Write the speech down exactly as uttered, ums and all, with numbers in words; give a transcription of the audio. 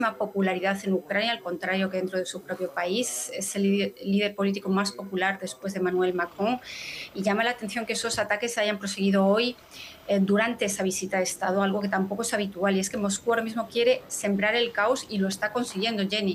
popularidad en Ucrania, al contrario que dentro de su propio país. Es el líder, líder político más popular después de Emmanuel Macron, y llama la atención que esos ataques se hayan proseguido hoy eh, durante esa visita de Estado, algo que tampoco es habitual, y es que Moscú ahora mismo quiere sembrar el caos y lo está consiguiendo, Jenny.